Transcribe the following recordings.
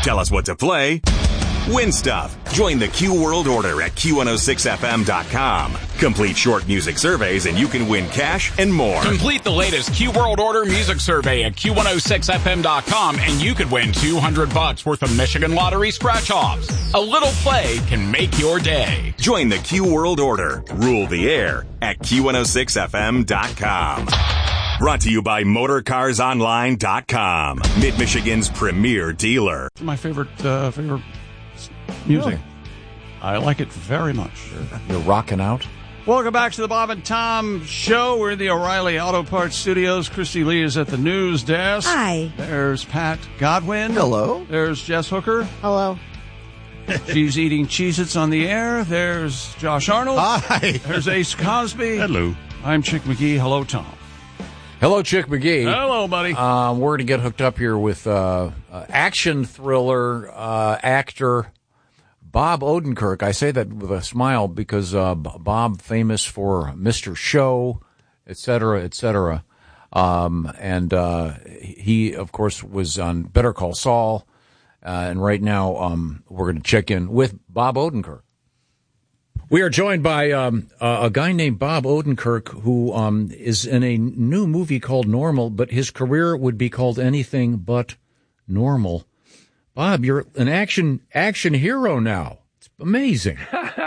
Tell us what to play. Win stuff. Join the Q World Order at Q106FM.com. Complete short music surveys and you can win cash and more. Complete the latest Q World Order music survey at Q106FM.com and you could win $200 worth of Michigan Lottery scratch-offs. A little play can make your day. Join the Q World Order. Rule the air at Q106FM.com. Brought to you by MotorCarsOnline.com. Mid-Michigan's premier dealer. My favorite music. Really? I like it very much. You're rocking out? Welcome back to the Bob and Tom Show. We're in the O'Reilly Auto Parts Studios. Christy Lee is at the news desk. Hi. There's Pat Godwin. Hello. There's Jess Hooker. Hello. She's eating Cheez-Its on the air. There's Josh Arnold. Hi. There's Ace Cosby. Hello. I'm Chick McGee. Hello, Tom. Hello, Chick McGee. Hello, buddy. We're going to get hooked up here with action thriller actor Bob Odenkirk. I say that with a smile because Bob, famous for Mr. Show, et cetera, et cetera. And he, of course, was on Better Call Saul. And right now we're going to check in with Bob Odenkirk. We are joined by a guy named Bob Odenkirk who is in a new movie called Normal, but his career would be called anything but normal. Bob, you're an action hero now. It's amazing.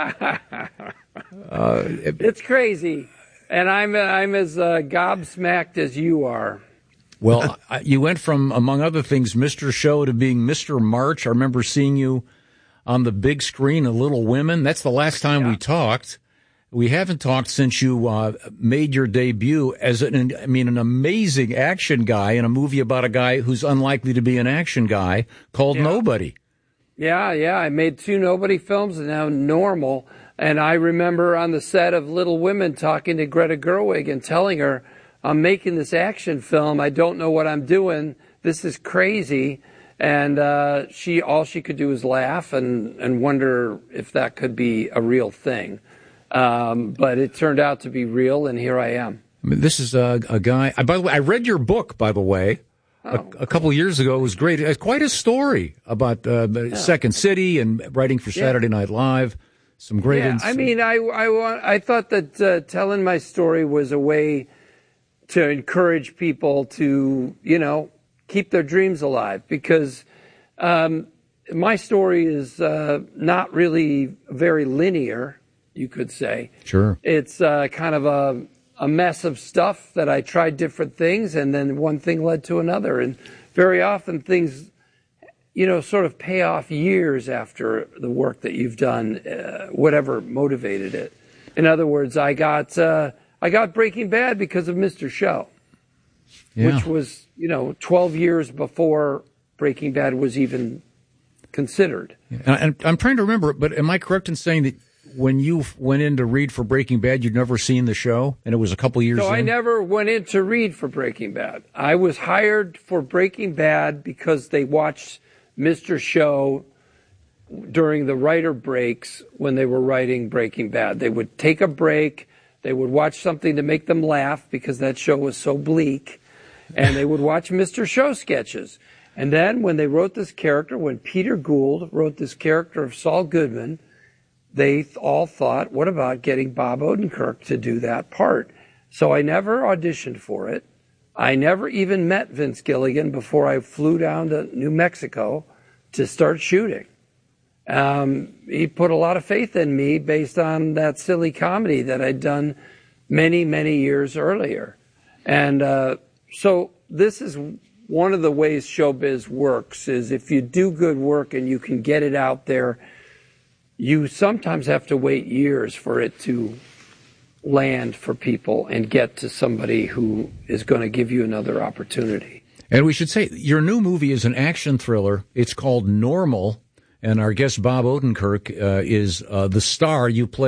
It's crazy, and I'm as gobsmacked as you are. Well, you went from, among other things, Mr. Show to being Mr. March. I remember seeing you on the big screen of Little Women. That's the last time we talked. We haven't talked since you made your debut as an amazing action guy in a movie about a guy who's unlikely to be an action guy called Nobody. Yeah. I made 2 Nobody films and now Normal. And I remember on the set of Little Women talking to Greta Gerwig and telling her, I'm making this action film. I don't know what I'm doing. This is crazy. And all she could do was laugh and wonder if that could be a real thing. But it turned out to be real, and here I am. This is a guy. By the way, I read your book, by the way, a couple years ago. It was great. It's quite a story about Second City and writing for Saturday Night Live. Some great I thought that telling my story was a way to encourage people to, keep their dreams alive, because my story is not really very linear, you could say. Sure. It's kind of a mess of stuff that I tried different things, and then one thing led to another. And very often things, sort of pay off years after the work that you've done, whatever motivated it. In other words, I got Breaking Bad because of Mr. Show. Yeah. Which was, 12 years before Breaking Bad was even considered. And I'm trying to remember, but am I correct in saying that when you went in to read for Breaking Bad, you'd never seen the show, and it was a couple years in? I never went in to read for Breaking Bad. I was hired for Breaking Bad because they watched Mr. Show during the writer breaks when they were writing Breaking Bad. They would take a break. They would watch something to make them laugh because that show was so bleak. And they would watch Mr. Show sketches. And then when they wrote this character, when Peter Gould wrote this character of Saul Goodman, they all thought, what about getting Bob Odenkirk to do that part? So I never auditioned for it. I never even met Vince Gilligan before I flew down to New Mexico to start shooting. He put a lot of faith in me based on that silly comedy that I'd done many, many years earlier. And so this is one of the ways showbiz works, is if you do good work and you can get it out there, you sometimes have to wait years for it to land for people and get to somebody who is going to give you another opportunity. And we should say your new movie is an action thriller. It's called Normal. And our guest, Bob Odenkirk, is the star. You play